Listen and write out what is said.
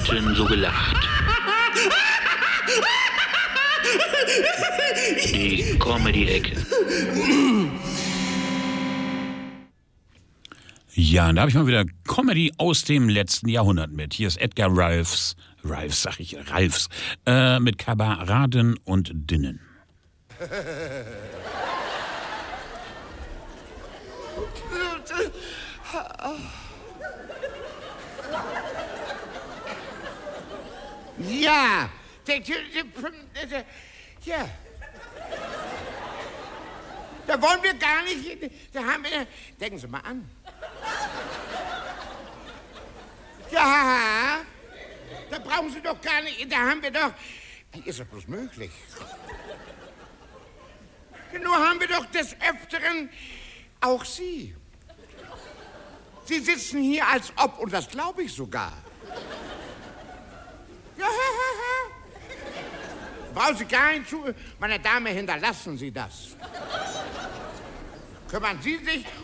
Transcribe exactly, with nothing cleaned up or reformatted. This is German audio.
Minuten so gelacht. Die Comedy-Ecke. Ja, da habe ich mal wieder Comedy aus dem letzten Jahrhundert mit. Hier ist Edgar Ralphs, Ralphs sag ich, Ralphs, äh, mit Kameraden und Dinnen. Ja, ja. Da wollen wir gar nicht, da haben wir, denken Sie mal an. Ja, da brauchen Sie doch gar nicht, da haben wir doch, wie ist das bloß möglich? Nur haben wir doch des Öfteren auch Sie. Sie sitzen hier als ob, und das glaube ich sogar. Ja, brauchen Sie gar nicht zu, meine Dame, hinterlassen Sie das. Kümmern Sie sich